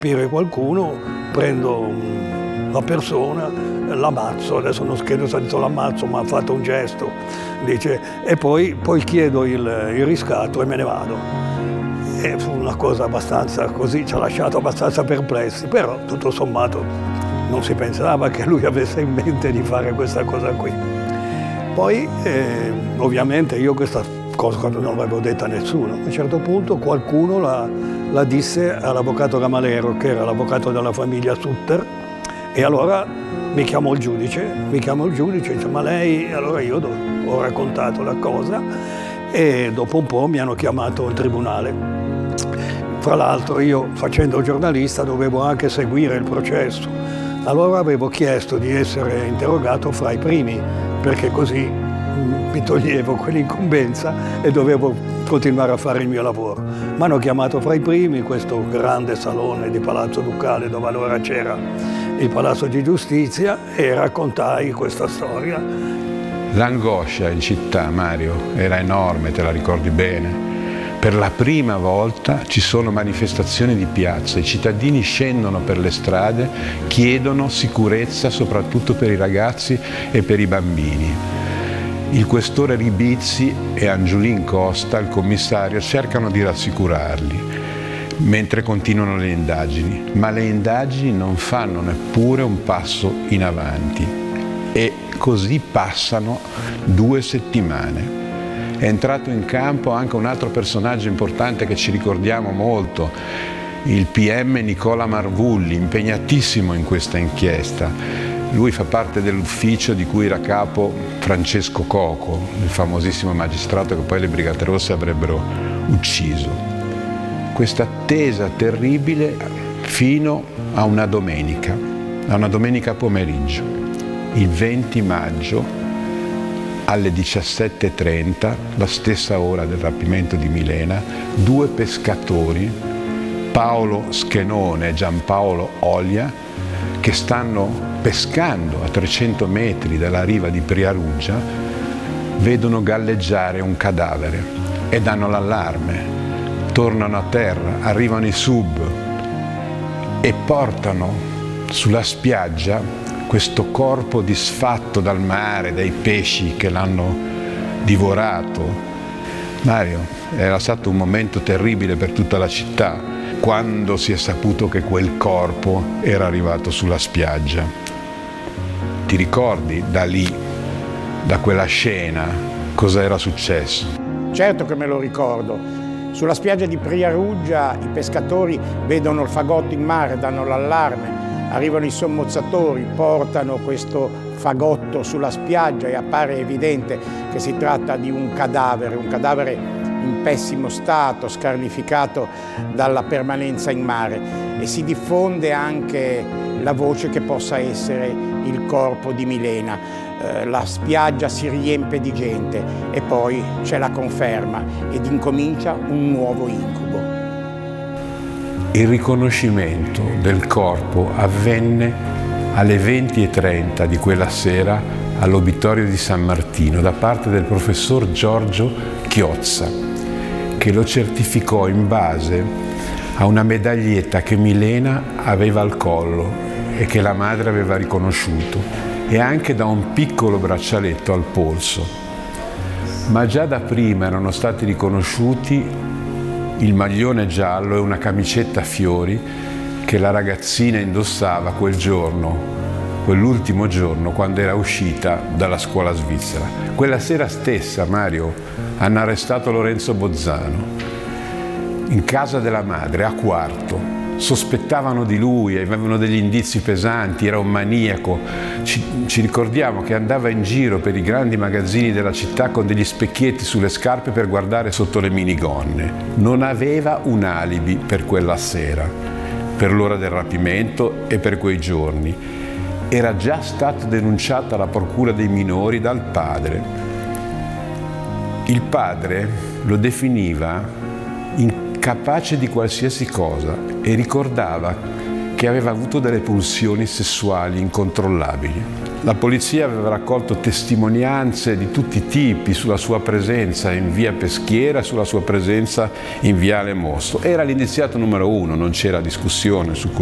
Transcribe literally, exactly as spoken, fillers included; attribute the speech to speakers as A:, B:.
A: Colpire qualcuno, prendo la persona, l'ammazzo, adesso non scherzo se ha detto l'ammazzo, ma ha fatto un gesto, dice, e poi, poi chiedo il, il riscatto e me ne vado. E fu una cosa abbastanza così, ci ha lasciato abbastanza perplessi, però tutto sommato non si pensava che lui avesse in mente di fare questa cosa qui. Poi eh, ovviamente io questa cosa non l'avevo detta a nessuno. A un certo punto qualcuno la, la disse all'avvocato Gamalero, che era l'avvocato della famiglia Sutter, e allora mi chiamò il giudice, mi chiamò il giudice e dice, ma lei, allora io ho raccontato la cosa e dopo un po' mi hanno chiamato in tribunale. Fra l'altro io, facendo giornalista, dovevo anche seguire il processo. Allora avevo chiesto di essere interrogato fra i primi, perché così mi toglievo quell'incombenza e dovevo continuare a fare il mio lavoro. Mi hanno chiamato fra i primi in questo grande salone di Palazzo Ducale, dove allora c'era il Palazzo di Giustizia, e raccontai questa storia.
B: L'angoscia in città, Mario, era enorme, te la ricordi bene. Per la prima volta ci sono manifestazioni di piazza, i cittadini scendono per le strade, chiedono sicurezza soprattutto per i ragazzi e per i bambini. Il questore Ribizzi e Angiolin Costa, il commissario, cercano di rassicurarli mentre continuano le indagini, ma le indagini non fanno neppure un passo in avanti e così passano due settimane. È entrato in campo anche un altro personaggio importante che ci ricordiamo molto, il P M Nicola Marvulli, impegnatissimo in questa inchiesta. Lui fa parte dell'ufficio di cui era capo Francesco Coco, il famosissimo magistrato che poi le Brigate Rosse avrebbero ucciso. Questa attesa terribile fino a una domenica, a una domenica pomeriggio, il venti maggio, alle diciassette e trenta, la stessa ora del rapimento di Milena, due pescatori, Paolo Schenone e Giampaolo Olia, che stanno pescando a trecento metri dalla riva di Priaruggia, vedono galleggiare un cadavere e danno l'allarme. Tornano a terra, arrivano i sub e portano sulla spiaggia questo corpo disfatto dal mare, dai pesci che l'hanno divorato. Mario, era stato un momento terribile per tutta la città quando si è saputo che quel corpo era arrivato sulla spiaggia. Ti ricordi da lì, da quella scena, cosa era successo?
C: Certo che me lo ricordo. Sulla spiaggia di Priaruggia i pescatori vedono il fagotto in mare, danno l'allarme, arrivano i sommozzatori, portano questo fagotto sulla spiaggia e appare evidente che si tratta di un cadavere, un cadavere in pessimo stato, scarnificato dalla permanenza in mare, e si diffonde anche la voce che possa essere il corpo di Milena. Eh, la spiaggia si riempie di gente e poi c'è la conferma ed incomincia un nuovo incubo.
B: Il riconoscimento del corpo avvenne alle venti e trenta di quella sera all'Obitorio di San Martino da parte del professor Giorgio Chiozza, che lo certificò in base a una medaglietta che Milena aveva al collo e che la madre aveva riconosciuto, e anche da un piccolo braccialetto al polso. Ma già da prima erano stati riconosciuti il maglione giallo e una camicetta a fiori che la ragazzina indossava quel giorno, quell'ultimo giorno quando era uscita dalla scuola svizzera. Quella sera stessa, Mario, hanno arrestato Lorenzo Bozzano in casa della madre a Quarto. Sospettavano di lui, avevano degli indizi pesanti, era un maniaco. Ci, ci ricordiamo che andava in giro per i grandi magazzini della città con degli specchietti sulle scarpe per guardare sotto le minigonne. Non aveva un alibi per quella sera, per l'ora del rapimento e per quei giorni. Era già stato denunciato alla procura dei minori dal padre. Il padre lo definiva incapace di qualsiasi cosa e ricordava che aveva avuto delle pulsioni sessuali incontrollabili. La polizia aveva raccolto testimonianze di tutti i tipi sulla sua presenza in via Peschiera, sulla sua presenza in viale Mosto. Era l'indiziato numero uno, non c'era discussione su